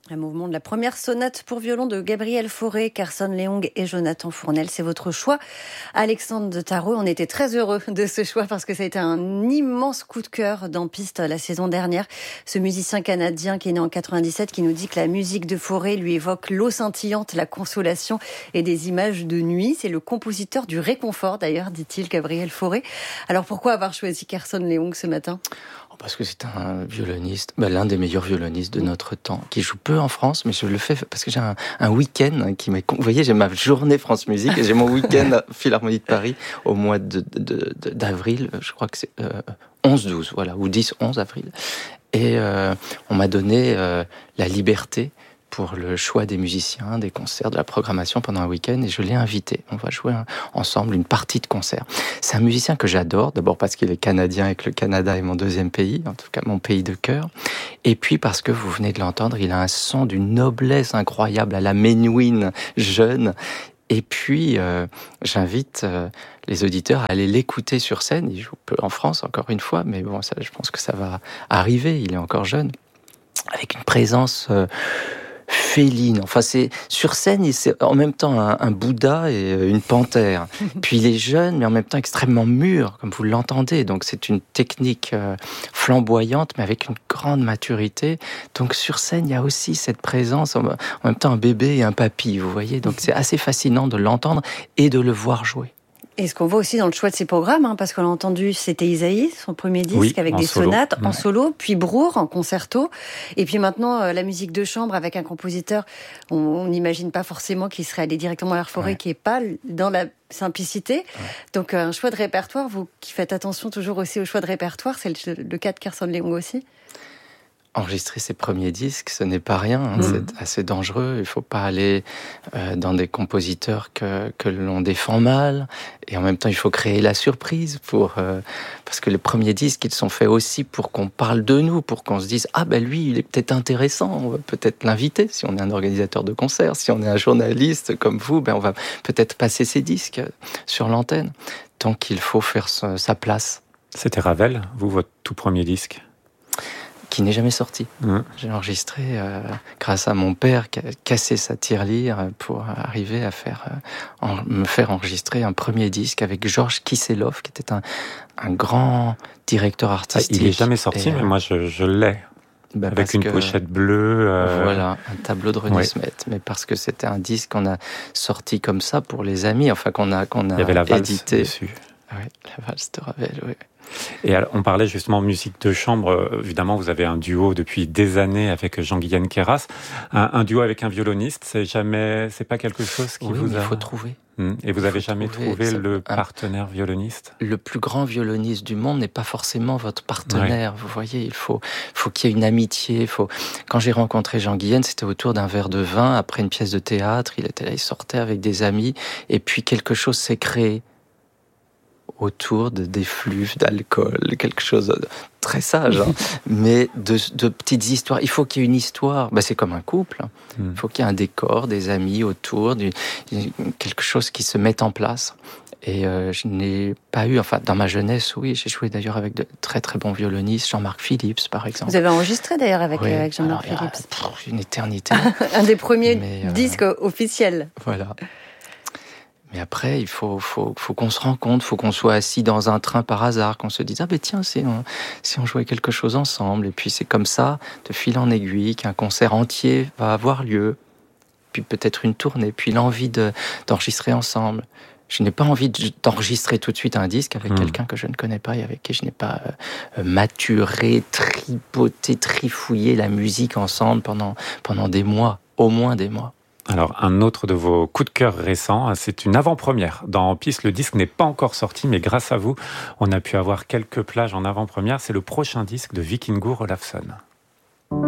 Un mouvement de la première sonate pour violon de Gabriel Fauré, Carson Leong et Jonathan Fournel. C'est votre choix, Alexandre de Tarot. On était très heureux de ce choix parce que ça a été un immense coup de cœur dans Piste la saison dernière. Ce musicien canadien qui est né en 97 qui nous dit que la musique de Fauré lui évoque l'eau scintillante, la consolation et des images de nuit. C'est le compositeur du réconfort d'ailleurs, dit-il, Gabriel Fauré. Alors pourquoi avoir choisi Carson Leong ce matin ? Parce que c'est un violoniste, l'un des meilleurs violonistes de notre temps, qui joue peu en France, mais je le fais parce que j'ai un week-end qui m'est... Vous voyez, j'ai ma journée France Musique et j'ai mon week-end à Philharmonie de Paris au mois d'avril, je crois que c'est 11-12, voilà, ou 10-11 avril. Et on m'a donné la liberté pour le choix des musiciens, des concerts, de la programmation pendant un week-end, et je l'ai invité. On va jouer ensemble une partie de concert. C'est un musicien que j'adore, d'abord parce qu'il est canadien et que le Canada est mon deuxième pays, en tout cas mon pays de cœur, et puis parce que, vous venez de l'entendre, il a un son d'une noblesse incroyable à la Menuhin jeune. Et puis, j'invite les auditeurs à aller l'écouter sur scène. Il joue peu en France, encore une fois, mais bon, ça, je pense que ça va arriver, il est encore jeune, avec une présence... féline. Enfin, c'est sur scène, c'est en même temps un Bouddha et une panthère. Puis il est jeune, mais en même temps extrêmement mûr, comme vous l'entendez. Donc c'est une technique flamboyante, mais avec une grande maturité. Donc sur scène, il y a aussi cette présence, en même temps un bébé et un papy, vous voyez. Donc c'est assez fascinant de l'entendre et de le voir jouer. Et ce qu'on voit aussi dans le choix de ses programmes, parce qu'on l'a entendu, c'était Isaïe, son premier disque, avec des sonates en solo, puis Brour en concerto, et puis maintenant la musique de chambre avec un compositeur, on n'imagine pas forcément qu'il serait allé directement à l'Art Fauré, qui est pas dans la simplicité. Donc un choix de répertoire, vous qui faites attention toujours aussi au choix de répertoire, c'est le cas de Carson Leong aussi. Enregistrer ses premiers disques, ce n'est pas rien, c'est assez dangereux. Il ne faut pas aller dans des compositeurs que l'on défend mal. Et en même temps, il faut créer la surprise parce que les premiers disques, ils sont faits aussi pour qu'on parle de nous, pour qu'on se dise « Ah ben lui, il est peut-être intéressant, on va peut-être l'inviter. Si on est un organisateur de concerts, si on est un journaliste comme vous, on va peut-être passer ses disques sur l'antenne. » Donc il faut faire sa place. C'était Ravel, vous, votre tout premier disque ? Qui n'est jamais sorti. J'ai enregistré grâce à mon père qui a cassé sa tirelire pour arriver à me faire enregistrer un premier disque avec Georges Kisselov, qui était un grand directeur artistique. Il n'est jamais sorti, mais moi je l'ai. Avec une pochette bleue. Voilà, un tableau de René Smet. Mais parce que c'était un disque qu'on a sorti comme ça pour les amis, enfin qu'on a Il y avait la valse édité. Dessus. Oui, la valse de Ravel, oui. Et alors, on parlait justement musique de chambre. Évidemment, vous avez un duo depuis des années avec Jean-Guihen Queyras. Un duo avec un violoniste, c'est pas quelque chose qui vous a... il faut trouver. Et vous avez jamais trouvé le partenaire violoniste ? Le plus grand violoniste du monde n'est pas forcément votre partenaire. Vous voyez, il faut qu'il y ait une amitié. Quand j'ai rencontré Jean-Guihen, c'était autour d'un verre de vin, après une pièce de théâtre. Il sortait avec des amis, et puis quelque chose s'est créé autour des flux d'alcool, quelque chose de très sage, mais de petites histoires. Il faut qu'il y ait une histoire. C'est comme un couple. Il faut qu'il y ait un décor, des amis autour, quelque chose qui se mette en place. Et je n'ai pas eu, dans ma jeunesse, oui, j'ai joué d'ailleurs avec de très très bons violonistes, Jean-Marc Phillips par exemple. Vous avez enregistré d'ailleurs avec Jean-Marc Phillips. Une éternité. Un des premiers disques officiels. Voilà. Mais après, il faut qu'on se rencontre, il faut qu'on soit assis dans un train par hasard, qu'on se dise « Ah ben tiens, si on jouait quelque chose ensemble ». Et puis c'est comme ça, de fil en aiguille, qu'un concert entier va avoir lieu, puis peut-être une tournée, puis l'envie d'enregistrer ensemble. Je n'ai pas envie d'enregistrer tout de suite un disque avec quelqu'un que je ne connais pas et avec qui je n'ai pas maturé, tripoté, trifouillé la musique ensemble pendant des mois, au moins des mois. Alors, un autre de vos coups de cœur récents, c'est une avant-première. Dans Piste, le disque n'est pas encore sorti, mais grâce à vous, on a pu avoir quelques plages en avant-première. C'est le prochain disque de Vikingur Olafsson.